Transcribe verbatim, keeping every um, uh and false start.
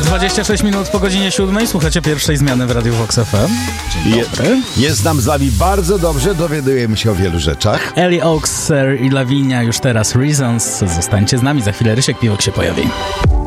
dwadzieścia sześć minut po godzinie siódmej. Słuchacie pierwszej zmiany w Radiu Vox F M. Dzień dobry. Je, jest nam z wami bardzo dobrze, dowiadujemy się o wielu rzeczach. Ellie Oaks i Lavinia już teraz Reasons. Zostańcie z nami, za chwilę Rysiek Piłek się pojawi.